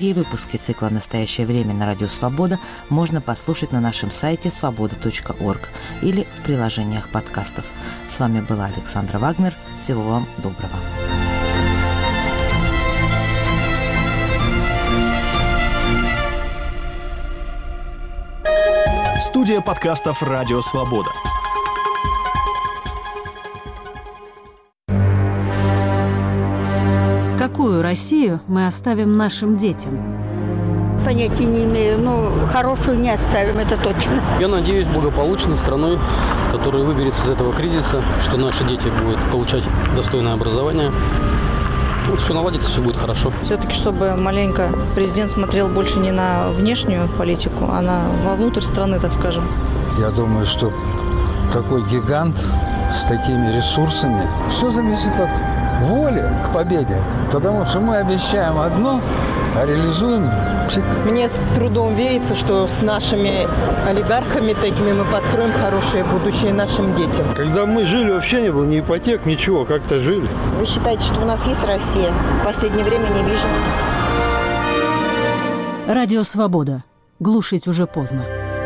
Другие выпуски цикла «Настоящее время» на Радио Свобода можно послушать на нашем сайте svoboda.org или в приложениях подкастов. С вами была Александра Вагнер. Всего вам доброго. Студия подкастов «Радио Свобода». Какую Россию мы оставим нашим детям? Понятия не имею, но хорошую не оставим, это точно. Я надеюсь, благополучной страной, которая выберется из этого кризиса, что наши дети будут получать достойное образование. Все наладится, все будет хорошо. Все-таки, чтобы маленько президент смотрел больше не на внешнюю политику, а вовнутрь страны, так скажем. Я думаю, что такой гигант с такими ресурсами, все зависит от воли к победе. Потому что мы обещаем одно, а реализуем пшик. Мне с трудом верится, что с нашими олигархами такими мы построим хорошее будущее нашим детям. Когда мы жили, вообще не было ни ипотек, ничего, как-то жили. Вы считаете, что у нас есть Россия? В последнее время не вижу. Радио Свобода. Глушить уже поздно.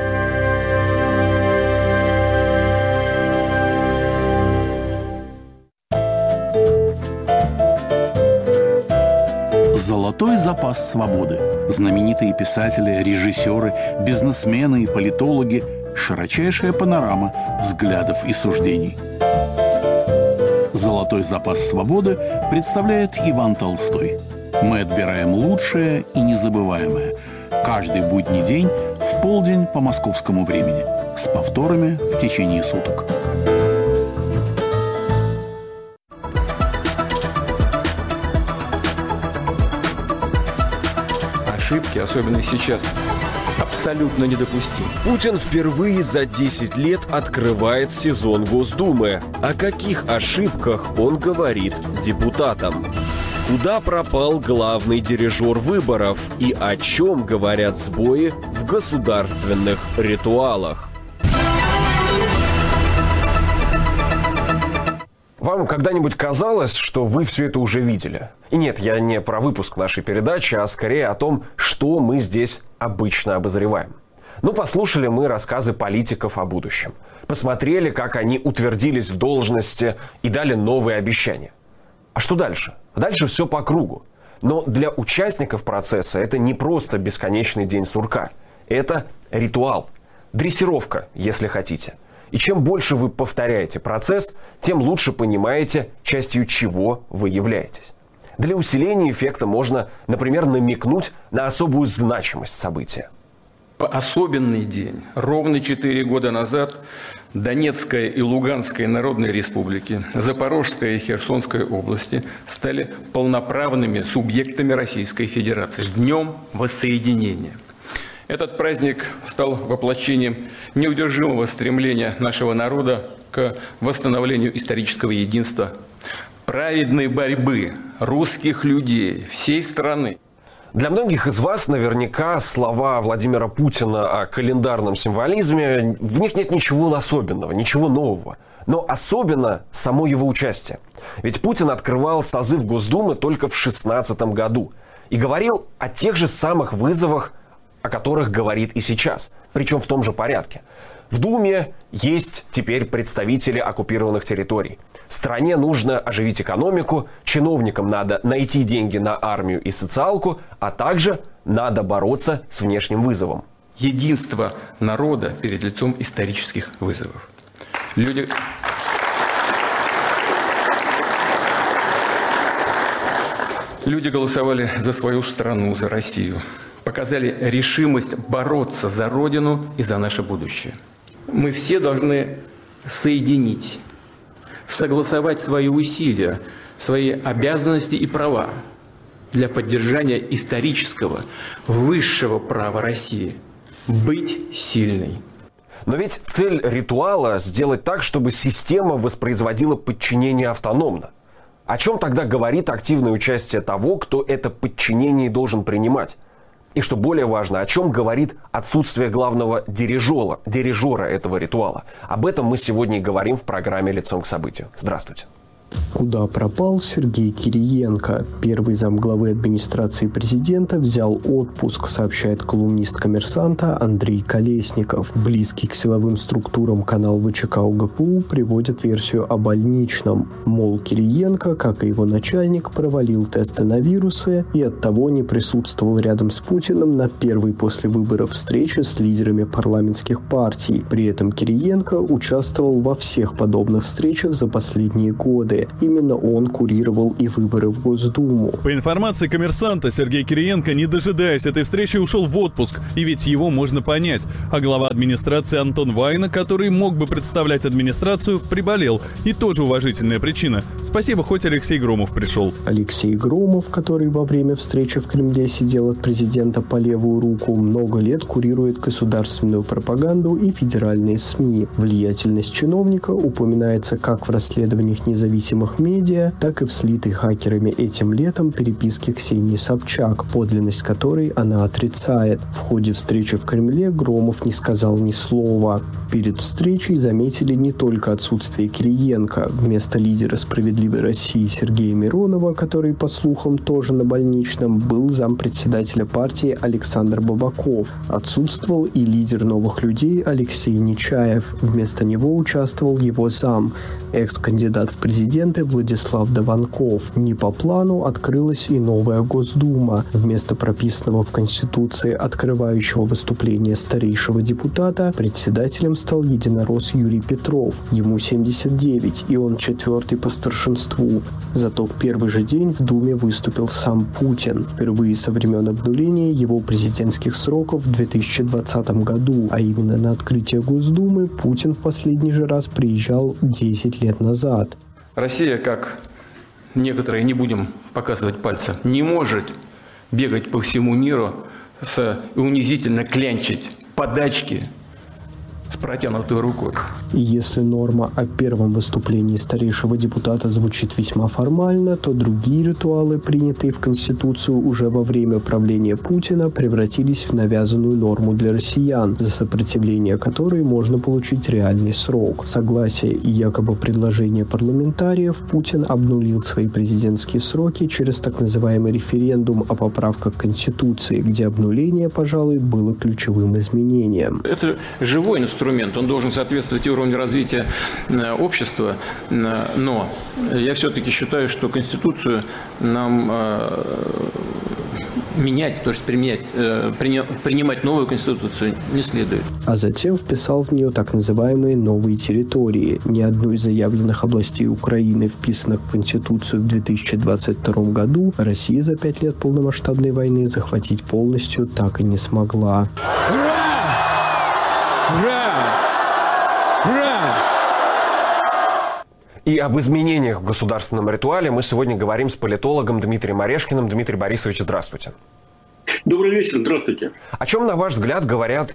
Золотой запас свободы. Знаменитые писатели, режиссеры, бизнесмены и политологи. Широчайшая панорама взглядов и суждений. Золотой запас свободы представляет Иван Толстой. Мы отбираем лучшее и незабываемое. Каждый будний день в полдень по московскому времени. С повторами в течение суток. Ошибки, особенно сейчас, абсолютно недопустимы. Путин впервые за 10 лет открывает сезон Госдумы. О каких ошибках он говорит депутатам? Куда пропал главный дирижер выборов? И о чем говорят сбои в государственных ритуалах? Вам когда-нибудь казалось, что вы все это уже видели? И нет, я не про выпуск нашей передачи, а скорее о том, что мы здесь обычно обозреваем. Послушали мы рассказы политиков о будущем. Посмотрели, как они утвердились в должности и дали новые обещания. А что дальше? Дальше все по кругу. Но для участников процесса это не просто бесконечный день сурка. Это ритуал. Дрессировка, если хотите. И чем больше вы повторяете процесс, тем лучше понимаете, частью чего вы являетесь. Для усиления эффекта можно, например, намекнуть на особую значимость события. Особенный день. Ровно 4 года назад Донецкая и Луганская народные республики, Запорожская и Херсонская области стали полноправными субъектами Российской Федерации. Днем воссоединения. Этот праздник стал воплощением неудержимого стремления нашего народа к восстановлению исторического единства, праведной борьбы русских людей всей страны. Для многих из вас наверняка слова Владимира Путина о календарном символизме, в них нет ничего особенного, ничего нового. Но особенно само его участие. Ведь Путин открывал созыв Госдумы только в 2016 году и говорил о тех же самых вызовах, о которых говорит и сейчас, причем в том же порядке. В Думе есть теперь представители оккупированных территорий. Стране нужно оживить экономику, чиновникам надо найти деньги на армию и социалку, а также надо бороться с внешним вызовом. Единство народа перед лицом исторических вызовов. Люди голосовали за свою страну, за Россию. Показали решимость бороться за Родину и за наше будущее. Мы все должны соединить, согласовать свои усилия, свои обязанности и права для поддержания исторического, высшего права России – быть сильной. Но ведь цель ритуала – сделать так, чтобы система воспроизводила подчинение автономно. О чем тогда говорит активное участие того, кто это подчинение должен принимать? И что более важно, о чем говорит отсутствие главного дирижера этого ритуала. Об этом мы сегодня и говорим в программе «Лицом к событию». Здравствуйте. Куда пропал Сергей Кириенко? Первый замглавы администрации президента взял отпуск, сообщает колумнист «Коммерсанта» Андрей Колесников. Близкий к силовым структурам канал ВЧК УГПУ приводит версию о больничном. Мол, Кириенко, как и его начальник, провалил тесты на вирусы и оттого не присутствовал рядом с Путиным на первой после выборов встрече с лидерами парламентских партий. При этом Кириенко участвовал во всех подобных встречах за последние годы. Именно он курировал и выборы в Госдуму. По информации «Коммерсанта», Сергей Кириенко, не дожидаясь этой встречи, ушел в отпуск. И ведь его можно понять. А глава администрации Антон Вайна, который мог бы представлять администрацию, приболел. И тоже уважительная причина. Спасибо, хоть Алексей Громов пришел. Алексей Громов, который во время встречи в Кремле сидел от президента по левую руку, много лет курирует государственную пропаганду и федеральные СМИ. Влиятельность чиновника упоминается как в расследованиях независимых медиа, так и в слитой хакерами этим летом переписке Ксении Собчак, подлинность которой она отрицает. В ходе встречи в Кремле Громов не сказал ни слова. Перед встречей заметили не только отсутствие Кириенко. Вместо лидера «Справедливой России» Сергея Миронова, который, по слухам, тоже на больничном, был зампредседателя партии Александр Бабаков. Отсутствовал и лидер «Новых людей» Алексей Нечаев. Вместо него участвовал его зам, экс-кандидат в президенты Владислав Дованков. Не по плану открылась и новая Госдума. Вместо прописанного в Конституции открывающего выступление старейшего депутата председателем стал единорос Юрий Петров. Ему 79, и он 4-й по старшинству. Зато в первый же день в Думе выступил сам Путин. Впервые со времен обнуления его президентских сроков в 2020 году, а именно на открытие Госдумы Путин в последний же раз приезжал 10 лет назад. Россия, как некоторые, не будем показывать пальцем, не может бегать по всему миру и унизительно клянчить подачки с протянутой рукой. И если норма о первом выступлении старейшего депутата звучит весьма формально, то другие ритуалы, принятые в Конституцию уже во время правления Путина, превратились в навязанную норму для россиян, за сопротивление которой можно получить реальный срок. Согласие и якобы предложение парламентариев, Путин обнулил свои президентские сроки через так называемый референдум о поправках к Конституции, где обнуление, пожалуй, было ключевым изменением. Это живой инструмент, он должен соответствовать уровню развития общества, но я все-таки считаю, что Конституцию нам менять, то есть принимать новую Конституцию не следует. А затем вписал в нее так называемые новые территории. Ни одну из заявленных областей Украины, вписанных в Конституцию в 2022 году, Россия за 5 лет полномасштабной войны захватить полностью так и не смогла. И об изменениях в государственном ритуале мы сегодня говорим с политологом Дмитрием Орешкиным. Дмитрий Борисович, здравствуйте. Добрый вечер, здравствуйте. О чем, на ваш взгляд, говорят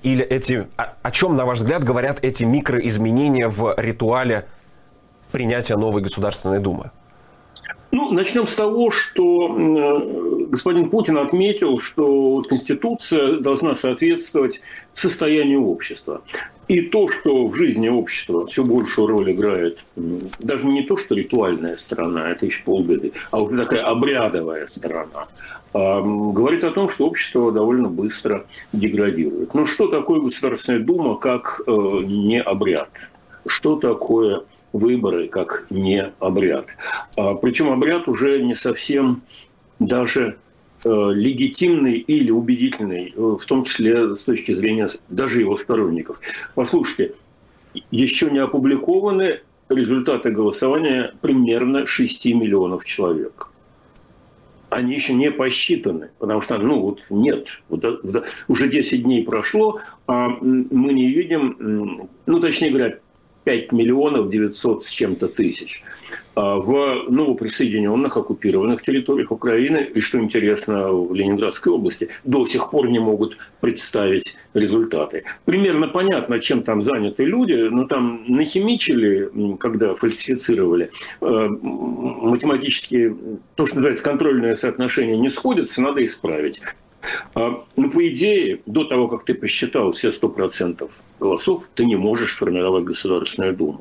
эти микроизменения в ритуале принятия новой Государственной Думы? Начнем с того, что господин Путин отметил, что Конституция должна соответствовать состоянию общества. И то, что в жизни общества все большую роль играет, даже не то, что ритуальная сторона, это еще полбеды, а уже такая обрядовая сторона, говорит о том, что общество довольно быстро деградирует. Но что такое Государственная Дума, как не обряд? Что такое выборы, как не обряд? Причем обряд уже не совсем даже легитимный или убедительный, в том числе с точки зрения даже его сторонников. Послушайте, еще не опубликованы результаты голосования примерно 6 миллионов человек. Они еще не посчитаны, потому что, нет. Уже 10 дней прошло, а мы не видим, точнее говоря, 5 миллионов 900 с чем-то тысяч в новоприсоединенных оккупированных территориях Украины. И что интересно, в Ленинградской области до сих пор не могут представить результаты. Примерно понятно, чем там заняты люди, но там нахимичили, когда фальсифицировали. Математически, то, что называется, контрольное соотношение не сходится, надо исправить. По идее, до того, как ты посчитал все 100% голосов, ты не можешь формировать Государственную Думу.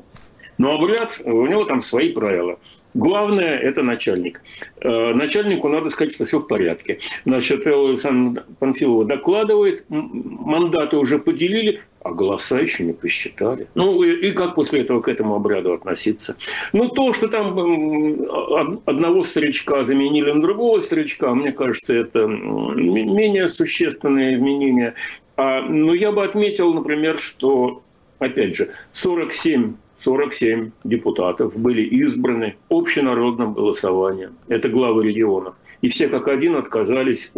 Но обряд, у него там свои правила. Главное – это начальник. Начальнику надо сказать, что все в порядке. Значит, Александра Панфилова докладывает, мандаты уже поделили, а голоса еще не посчитали. Ну, и как после этого к этому обряду относиться? Ну, то, что там одного старичка заменили на другого старичка, мне кажется, это менее существенные изменения. Но я бы отметил, например, что, опять же, 47 депутатов были избраны общенародным голосованием. Это главы регионов. И все как один отказались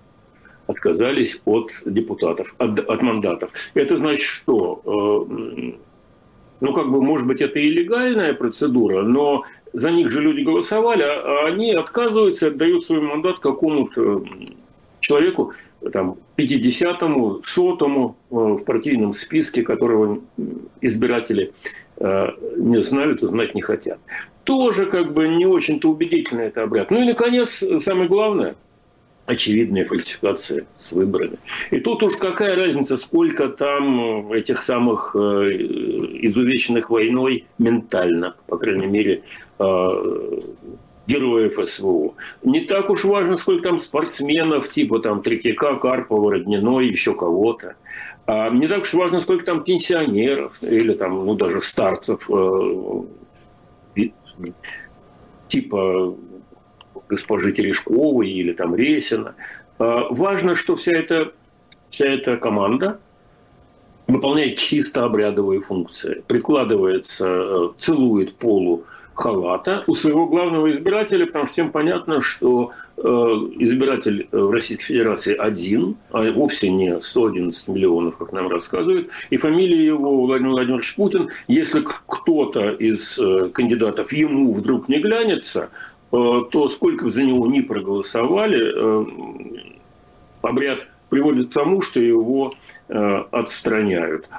от депутатов, от мандатов. Это значит, что, может быть, это и легальная процедура, но за них же люди голосовали, а они отказываются, отдают свой мандат какому-то человеку, там, 50-му, 100-му в партийном списке, которого избиратели не знают и знать не хотят. Тоже не очень-то убедительно это обряд. Ну и, наконец, самое главное – очевидная фальсификация с выборами. И тут уж какая разница, сколько там этих самых изувеченных войной ментально, по крайней мере, героев СВО. Не так уж важно, сколько там спортсменов, типа там Третьяка, Карпова, Родниной, еще кого-то. Не так уж важно, сколько там пенсионеров или там, даже старцев, типа госпожи Терешковой или там Ресина. Важно, что вся эта команда выполняет чисто обрядовые функции. Прикладывается, целует полу халата у своего главного избирателя, потому что всем понятно, что избиратель в Российской Федерации один, а вовсе не 111 миллионов, как нам рассказывают, и фамилия его Владимир Владимирович Путин. Если кто-то из кандидатов ему вдруг не глянется, то сколько бы за него ни проголосовали, обряд приводит к тому, что его отстраняют.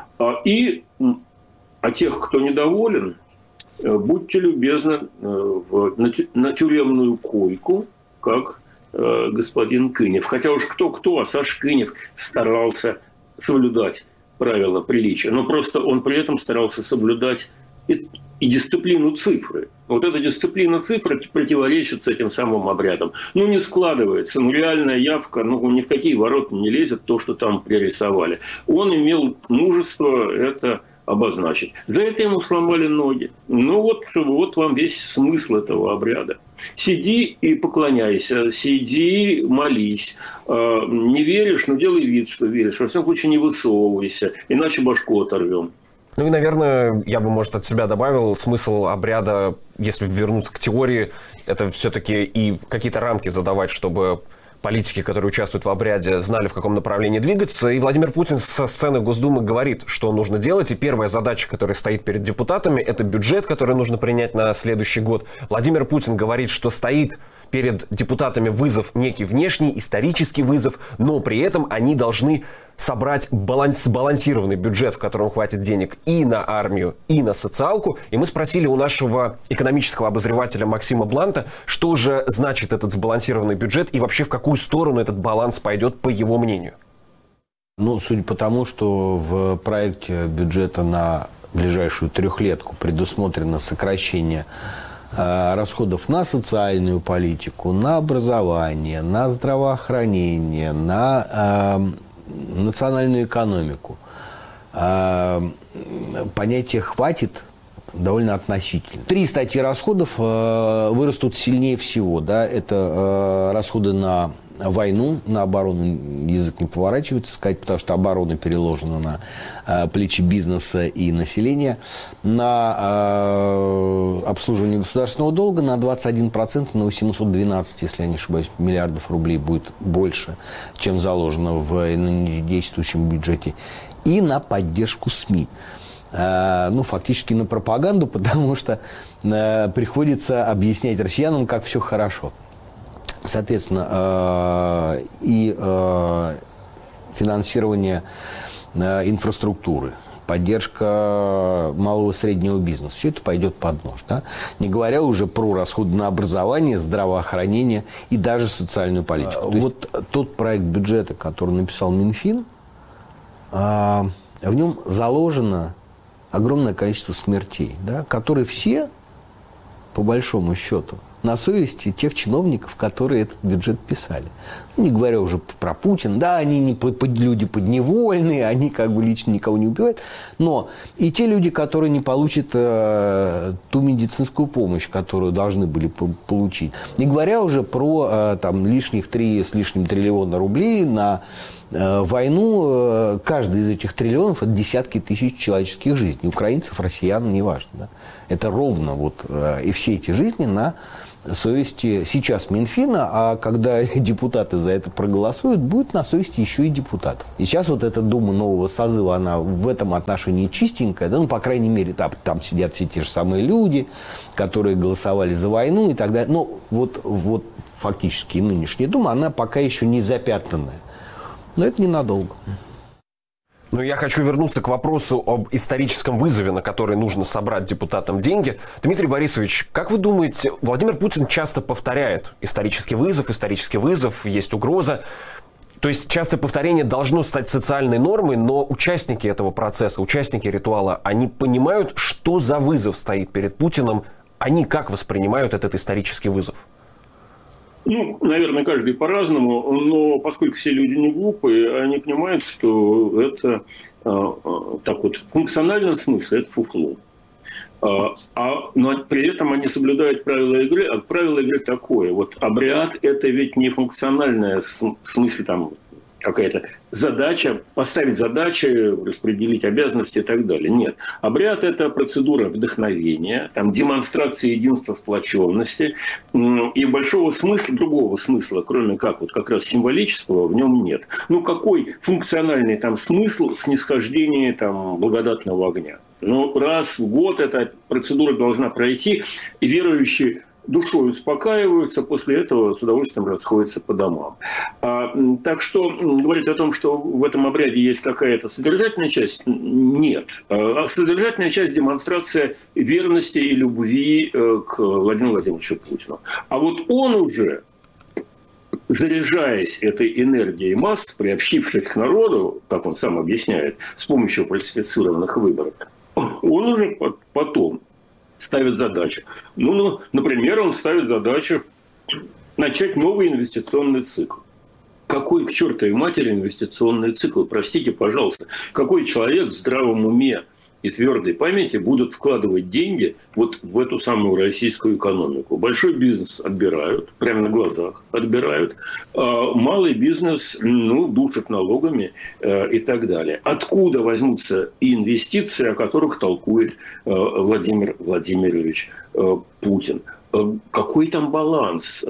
А тех, кто недоволен, будьте любезны на тюремную койку, как господин Кынев. Хотя уж кто-кто, а Саша Кынев старался соблюдать правила приличия. Но просто он при этом старался соблюдать и дисциплину цифры. Вот эта дисциплина цифры противоречит с этим самым обрядом. Не складывается. Реальная явка, ни в какие ворота не лезет то, что там пририсовали. Он имел мужество это обозначить. За это ему сломали ноги. Вот вам весь смысл этого обряда. Сиди и поклоняйся, сиди, молись. Не веришь, делай вид, что веришь. Во всяком случае, не высовывайся, иначе башку оторвем. Ну и, наверное, я бы, может, от себя добавил, смысл обряда, если вернуться к теории, это все-таки и какие-то рамки задавать, чтобы политики, которые участвуют в обряде, знали, в каком направлении двигаться. И Владимир Путин со сцены Госдумы говорит, что нужно делать. И первая задача, которая стоит перед депутатами, это бюджет, который нужно принять на следующий год. Владимир Путин говорит, что стоит перед депутатами вызов некий внешний, исторический вызов, но при этом они должны собрать сбалансированный бюджет, в котором хватит денег и на армию, и на социалку. И мы спросили у нашего экономического обозревателя Максима Бланта, что же значит этот сбалансированный бюджет и вообще в какую сторону этот баланс пойдет, по его мнению. Судя по тому, что в проекте бюджета на ближайшую трехлетку предусмотрено сокращение расходов на социальную политику, на образование, на здравоохранение, на национальную экономику. Понятие «хватит» довольно относительно. 3 статьи расходов вырастут сильнее всего. Да? Это расходы на войну, на оборону, язык не поворачивается сказать, потому что оборона переложена на плечи бизнеса и населения, на обслуживание государственного долга на 21%, на 812, если я не ошибаюсь, миллиардов рублей будет больше, чем заложено в действующем бюджете, и на поддержку СМИ. Фактически на пропаганду, потому что приходится объяснять россиянам, как все хорошо. Соответственно, и финансирование инфраструктуры, поддержка малого и среднего бизнеса. Все это пойдет под нож. Да? Не говоря уже про расходы на образование, здравоохранение и даже социальную политику. Вот тот проект бюджета, который написал Минфин, в нем заложено огромное количество смертей, да, которые все, по большому счету, на совести тех чиновников, которые этот бюджет писали. Ну, не говоря уже про Путина. Да, они люди подневольные, они как бы лично никого не убивают. Но и те люди, которые не получат ту медицинскую помощь, которую должны были получить. Не говоря уже про там, лишних 3 с лишним триллиона рублей на войну. Каждый из этих триллионов – это десятки тысяч человеческих жизней. Украинцев, россиян, неважно. Да? Это ровно вот, и все эти жизни на совести сейчас Минфина, а когда депутаты за это проголосуют, будет на совести еще и депутатов. И сейчас вот эта Дума нового созыва, она в этом отношении чистенькая, да, ну, по крайней мере, там сидят все те же самые люди, которые голосовали за войну и так далее. Но вот фактически нынешняя Дума, она пока еще не запятнанная. Но это ненадолго. Но я хочу вернуться к вопросу об историческом вызове, на который нужно собрать депутатам деньги. Дмитрий Борисович, как вы думаете, Владимир Путин часто повторяет исторический вызов, есть угроза. То есть частое повторение должно стать социальной нормой, но участники этого процесса, участники ритуала, они понимают, что за вызов стоит перед Путиным, они как воспринимают этот исторический вызов? Ну, наверное, каждый по-разному, но поскольку все люди не глупые, они понимают, что это так вот в функциональном смысле это фуфло. Но при этом они соблюдают правила игры, а правило игры такое. Вот обряд – это ведь не функциональное в смысле там какая-то задача, поставить задачи, распределить обязанности и так далее. Нет. Обряд – это процедура вдохновения, там, демонстрации единства, сплоченности. И большого смысла, другого смысла, кроме как раз символического, в нем нет. Ну, какой функциональный там смысл в снисхождении там, благодатного огня? Ну, раз в год эта процедура должна пройти, и верующие душой успокаиваются, после этого с удовольствием расходятся по домам. Так что говорить о том, что в этом обряде есть какая-то содержательная часть, нет. А содержательная часть – демонстрация верности и любви к Владимиру Владимировичу Путину. А вот он уже, заряжаясь этой энергией масс, приобщившись к народу, как он сам объясняет, с помощью фальсифицированных выборов, он уже потом ставит задачу. Ну, например, он ставит задачу начать новый инвестиционный цикл. Какой к чертовой матери инвестиционный цикл? Простите, пожалуйста. Какой человек в здравом уме и твердой памяти будет вкладывать деньги вот в эту самую российскую экономику? Большой бизнес отбирают, прямо на глазах отбирают. Малый бизнес, душат налогами и так далее. Откуда возьмутся инвестиции, о которых толкует Владимир Владимирович Путин? Какой там баланс?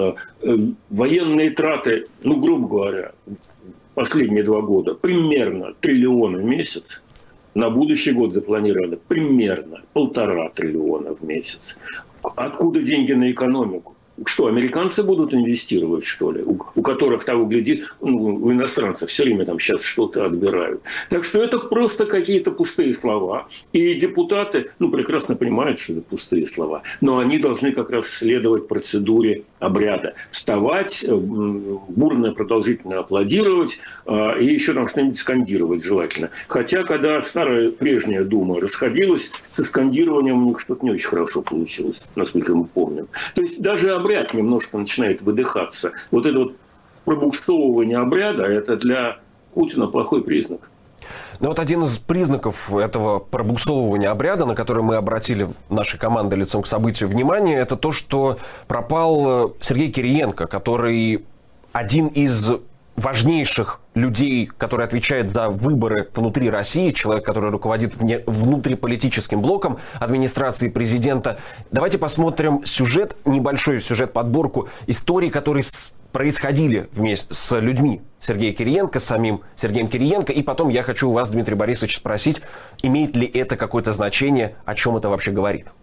Военные траты, грубо говоря, последние 2 года примерно 1 триллион в месяц. На будущий год запланировано примерно 1,5 триллиона в месяц. Откуда деньги на экономику? Что, американцы будут инвестировать, что ли? У которых, того гляди, у иностранцев все время там сейчас что-то отбирают. Так что это просто какие-то пустые слова. И депутаты, прекрасно понимают, что это пустые слова. Но они должны как раз следовать процедуре обряда. Вставать, бурно, продолжительно аплодировать и еще там что-нибудь скандировать желательно. Хотя, когда старая прежняя Дума расходилась, со скандированием у них что-то не очень хорошо получилось, насколько мы помним. То есть даже обряд немножко начинает выдыхаться. Вот это вот пробуксовывание обряда, это для Путина плохой признак. Ну вот один из признаков этого пробуксовывания обряда, на который мы обратили нашей командой лицом к событию внимание, это то, что пропал Сергей Кириенко, который один из важнейших людей, который отвечает за выборы внутри России, человек, который руководит внутриполитическим блоком администрации президента. Давайте посмотрим сюжет, небольшой сюжет-подборку историй, которые происходили вместе с людьми Сергея Кириенко, с самим Сергеем Кириенко. И потом я хочу у вас, Дмитрий Борисович, спросить, имеет ли это какое-то значение, о чем это вообще говорит?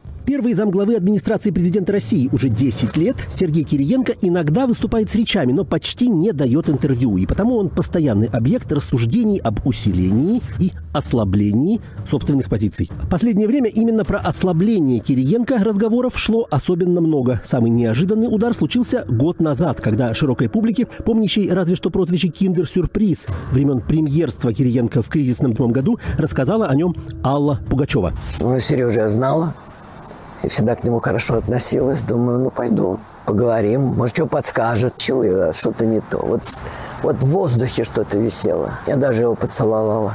Первый замглавы администрации президента России уже 10 лет Сергей Кириенко иногда выступает с речами, но почти не дает интервью. И потому он постоянный объект рассуждений об усилении и ослаблении собственных позиций. В последнее время именно про ослабление Кириенко разговоров шло особенно много. Самый неожиданный удар случился год назад, когда широкой публике, помнящей разве что прозвище «Киндер-сюрприз» времен премьерства Кириенко в кризисном году, рассказала о нем Алла Пугачева. Сережу я знала. И всегда к нему хорошо относилась. Думаю, пойду, поговорим. Может, что подскажет. Чуяла, что-то не то. Вот в воздухе что-то висело. Я даже его поцеловала.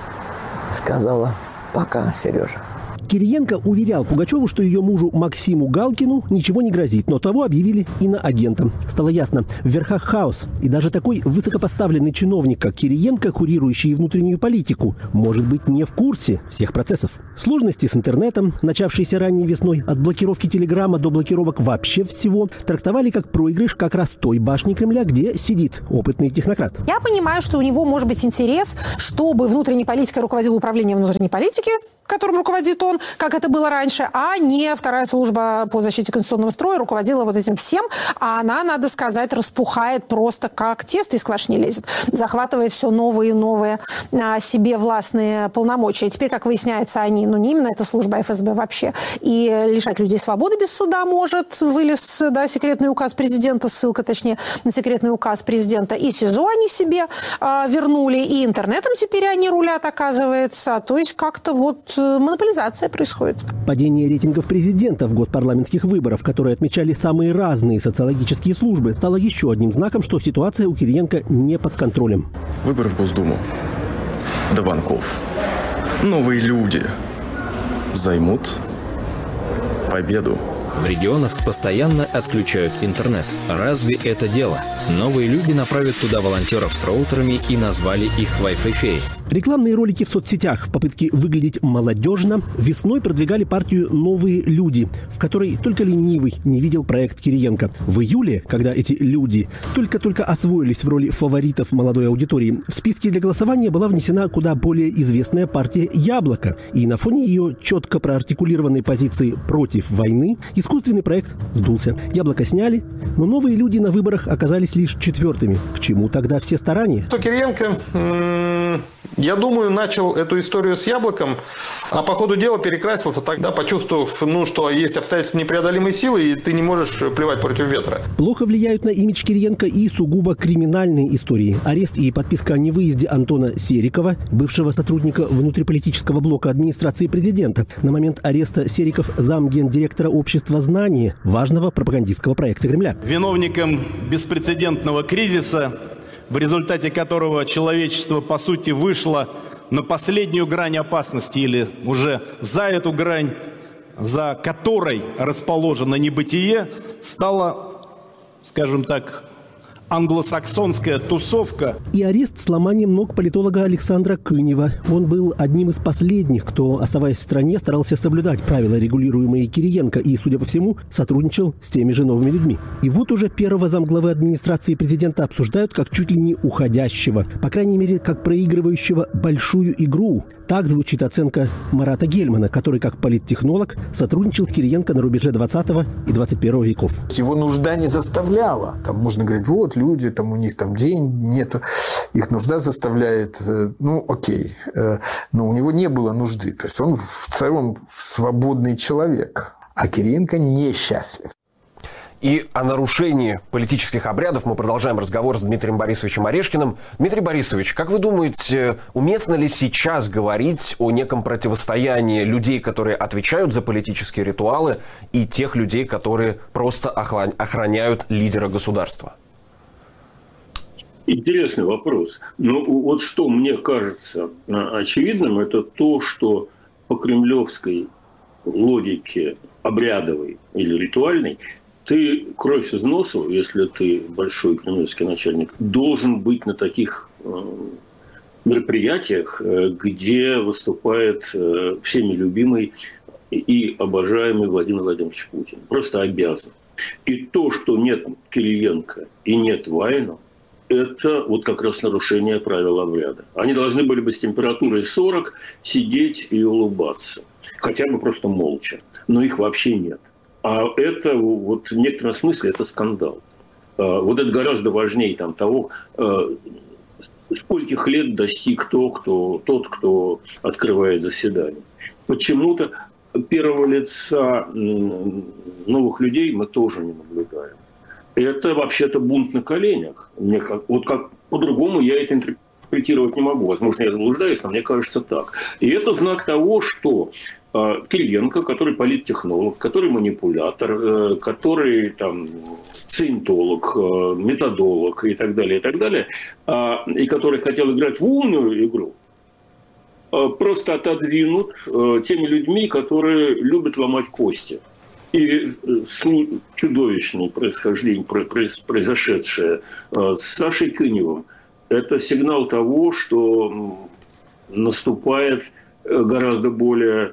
Сказала: пока, Сережа. Кириенко уверял Пугачеву, что ее мужу Максиму Галкину ничего не грозит, но того объявили иноагентом. Стало ясно, в верхах хаос. И даже такой высокопоставленный чиновник, как Кириенко, курирующий внутреннюю политику, может быть не в курсе всех процессов. Сложности с интернетом, начавшиеся ранней весной, от блокировки Телеграма до блокировок вообще всего, трактовали как проигрыш как раз той башни Кремля, где сидит опытный технократ. Я понимаю, что у него может быть интерес, чтобы внутренней политикой руководил управление внутренней политики, которым руководит он, как это было раньше, а не вторая служба по защите конституционного строя руководила вот этим всем, а она, надо сказать, распухает просто как тесто из квашни лезет, захватывая все новые и новые себе властные полномочия. И теперь, как выясняется, они, не именно эта служба ФСБ вообще, и лишать людей свободы без суда может, вылез, секретный указ президента, ссылка, точнее, на секретный указ президента, и СИЗО они себе вернули, и интернетом теперь они рулят, оказывается, то есть как-то монополизация происходит. Падение рейтингов президента в год парламентских выборов, которые отмечали самые разные социологические службы, стало еще одним знаком, что ситуация у Кириенко не под контролем. Выборы в Госдуму. До банков. Новые люди займут победу. В регионах постоянно отключают интернет. Разве это дело? Новые люди направят туда волонтеров с роутерами и назвали их Wi-Fi-феи. Рекламные ролики в соцсетях в попытке выглядеть молодежно весной продвигали партию «Новые люди», в которой только ленивый не видел проект Кириенко. В июле, когда эти люди только-только освоились в роли фаворитов молодой аудитории, в списке для голосования была внесена куда более известная партия «Яблоко». И на фоне ее четко проартикулированной позиции против войны искусственный проект сдулся. «Яблоко» сняли, но «Новые люди» на выборах оказались лишь четвертыми. К чему тогда все старания? Кириенко, я думаю, начал эту историю с «Яблоком», а по ходу дела перекрасился тогда, почувствовав, что есть обстоятельства непреодолимой силы, и ты не можешь плевать против ветра. Плохо влияют на имидж Кириенко и сугубо криминальные истории. Арест и подписка о невыезде Антона Серикова, бывшего сотрудника внутриполитического блока администрации президента. На момент ареста Сериков замгендиректора общества «Знание», важного пропагандистского проекта Кремля. Виновником беспрецедентного кризиса, в результате которого человечество, по сути, вышло на последнюю грань опасности или уже за эту грань, за которой расположено небытие, стало, скажем так, англосаксонская тусовка. И арест с ломанием ног политолога Александра Кынева. Он был одним из последних, кто, оставаясь в стране, старался соблюдать правила, регулируемые Кириенко, и, судя по всему, сотрудничал с теми же новыми людьми. И вот уже первого замглавы администрации президента обсуждают как чуть ли не уходящего, по крайней мере, как проигрывающего большую игру. Так звучит оценка Марата Гельмана, который, как политтехнолог, сотрудничал с Кириенко на рубеже 20 и 21 веков. Его нужда не заставляла. Там можно говорить, вот люди, там у них там денег нет, их нужда заставляет, окей. Но у него не было нужды. То есть он в целом свободный человек. А Кириенко несчастлив. И о нарушении политических обрядов мы продолжаем разговор с Дмитрием Борисовичем Орешкиным. Дмитрий Борисович, как вы думаете, уместно ли сейчас говорить о неком противостоянии людей, которые отвечают за политические ритуалы, и тех людей, которые просто охраняют лидера государства? Интересный вопрос. Вот что мне кажется очевидным, это то, что по кремлевской логике обрядовой или ритуальной ты кровь из носу, если ты большой кремлевский начальник, должен быть на таких мероприятиях, где выступает всеми любимый и обожаемый Владимир Владимирович Путин. Просто обязан. И то, что нет Кириенко и нет Вайна, это вот как раз нарушение правил обряда. Они должны были бы с температурой 40 сидеть и улыбаться. хотя бы просто молча. Но их вообще нет. А это вот в некотором смысле это скандал. Вот это гораздо важнее того, скольких лет достиг тот, кто открывает заседание. Почему-то первого лица новых людей мы тоже не наблюдаем. Это вообще-то бунт на коленях. Как по-другому я это интерпретировать не могу. Возможно, я заблуждаюсь, но мне кажется так. И это знак того, что Кириенко, который политтехнолог, который манипулятор, который сcientолог, методолог и так далее, и который хотел играть в умную игру, просто отодвинут теми людьми, которые любят ломать кости. И чудовищное происхождение, произошедшее с Сашей Кыневым, это сигнал того, что наступает гораздо более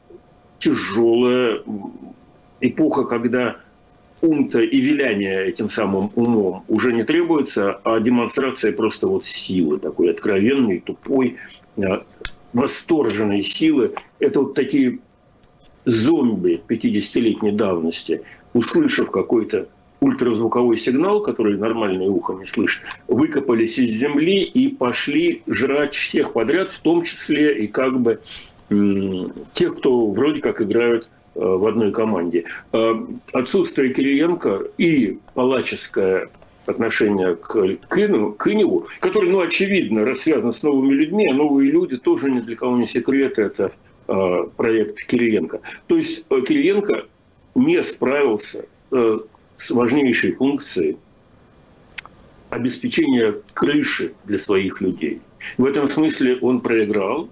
тяжелая эпоха, когда ум-то и виляние этим самым умом уже не требуется, а демонстрация просто силы, такой откровенной, тупой, восторженной силы. Это такие зомби 50-летней давности, услышав какой-то ультразвуковой сигнал, который нормальное ухо не слышит, выкопались из земли и пошли жрать всех подряд, в том числе и тех, кто вроде как играют в одной команде. Отсутствие Кириенко и палаческое отношение к Кыневу, который, очевидно, связан с новыми людьми, а новые люди тоже ни для кого не секрет, это проект Кириенко. То есть Кириенко не справился с важнейшей функцией обеспечения крыши для своих людей. В этом смысле он проиграл,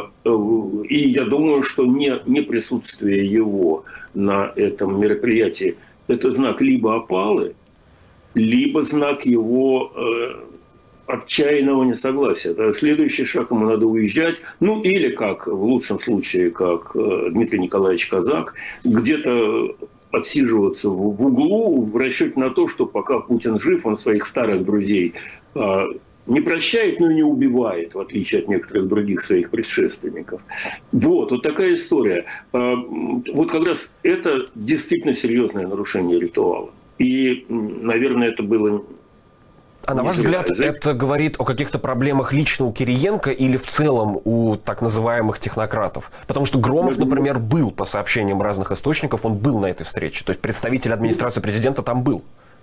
и я думаю, что не присутствие его на этом мероприятии – это знак либо опалы, либо знак его отчаянного несогласия. Следующий шаг, ему надо уезжать, или, как в лучшем случае, как Дмитрий Николаевич Казак, где-то отсиживаться в углу в расчете на то, что пока Путин жив, он своих старых друзей не прощает, но и не убивает, в отличие от некоторых других своих предшественников. Вот такая история. Вот как раз это действительно серьезное нарушение ритуала. И, наверное, это было... А на ваш взгляд, это говорит о каких-то проблемах лично у Кириенко или в целом у так называемых технократов? Потому что Громов, например, был, по сообщениям разных источников, он был на этой встрече. То есть представитель администрации президента там был.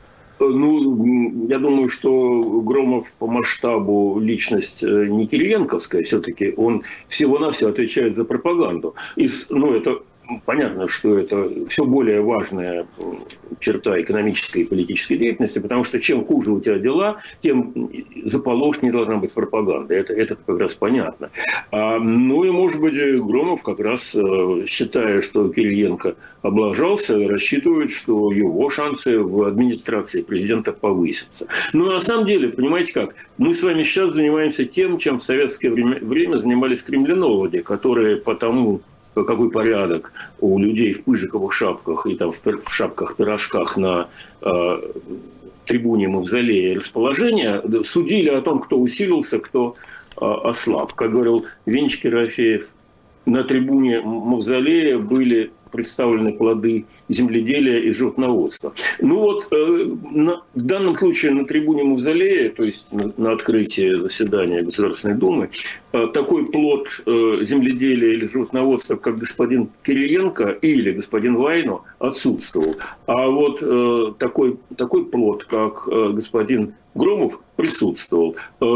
Я думаю, что Громов по масштабу личность не кириенковская, все-таки он всего-навсего отвечает за пропаганду. Это понятно, что это все более важная черта экономической и политической деятельности, потому что чем хуже у тебя дела, тем заполошнее должна быть пропаганда. Это как раз понятно. И, может быть, Громов как раз, считая, что Кириенко облажался, рассчитывает, что его шансы в администрации президента повысятся. Но на самом деле, понимаете как, мы с вами сейчас занимаемся тем, чем в советское время занимались кремлинологи, которые потому... какой порядок у людей в пыжиковых шапках и в шапках-пирожках на трибуне Мавзолея расположения, судили о том, кто усилился, кто ослаб. Как говорил Венчик Ерофеев, на трибуне Мавзолея были представлены плоды земледелия и животноводства. В данном случае на трибуне Мавзолея, то есть на открытии заседания Государственной Думы, такой плод земледелия или животноводства, как господин Кириенко или господин Вайно, отсутствовал. А такой плод, как господин Громов, присутствовал.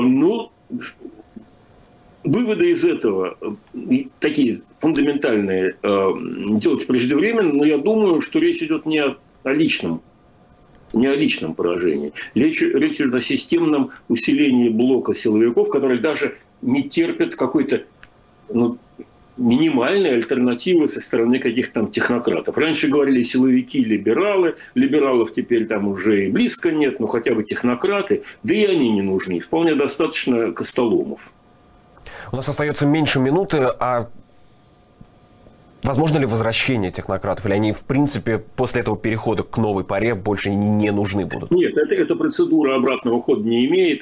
Выводы из этого такие фундаментальные делать преждевременно, но я думаю, что речь идет не о личном поражении. Речь идет о системном усилении блока силовиков, которые даже не терпят какой-то минимальной альтернативы со стороны каких-то технократов. Раньше говорили силовики, либералы. Либералов теперь уже и близко нет, но хотя бы технократы. Да и они не нужны. Вполне достаточно Костоломов. У нас остается меньше минуты, а Возможно ли возвращение технократов? Или они, в принципе, после этого перехода к новой паре больше не нужны будут? Нет, эта процедура обратного хода не имеет.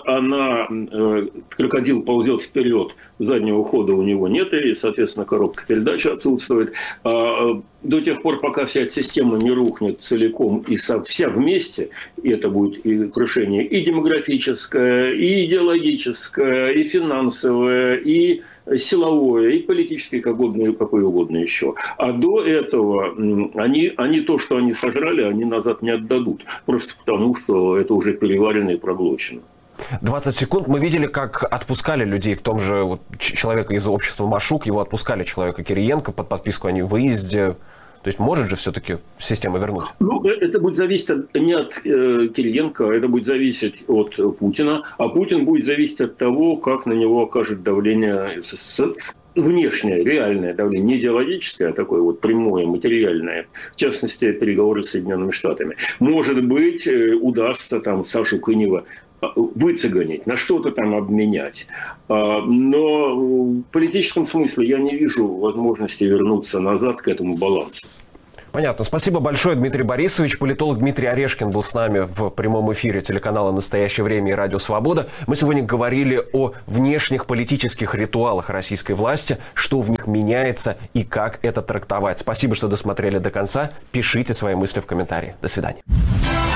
Крокодил ползет вперед, заднего хода у него нет, и, соответственно, коробка передач отсутствует. До тех пор, пока вся эта система не рухнет целиком и вся вместе, и это будет и крушение и демографическое, и идеологическое, и финансовое, и силовое, и политическое, какое угодно еще. А до этого они то, что они сожрали, они назад не отдадут. Просто потому, что это уже переварено и проглочено. 20 секунд. Мы видели, как отпускали людей, в том же человека из общества Машук, его отпускали, человека Кириенко, под подписку о невыезде. То есть может же все-таки система вернуть? Это будет зависеть не от Кириенко, это будет зависеть от Путина. А Путин будет зависеть от того, как на него окажет давление внешнее, реальное давление, не идеологическое, а такое вот прямое, материальное. В частности, переговоры с Соединенными Штатами. Может быть, удастся там Сашу Кынева выцеганить, на что-то там обменять. Но в политическом смысле я не вижу возможности вернуться назад к этому балансу. Понятно. Спасибо большое, Дмитрий Борисович. Политолог Дмитрий Орешкин был с нами в прямом эфире телеканала «Настоящее время» и «Радио Свобода». Мы сегодня говорили о внешних политических ритуалах российской власти, что в них меняется и как это трактовать. Спасибо, что досмотрели до конца. Пишите свои мысли в комментарии. До свидания.